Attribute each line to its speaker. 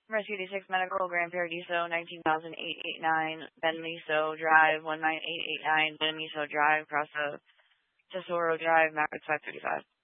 Speaker 1: Rescue 6 Medical, Grand Paradiso, 19,889, Benemiso Drive, 19889, Benemiso Drive, across the Tesoro Drive, Maverick 535.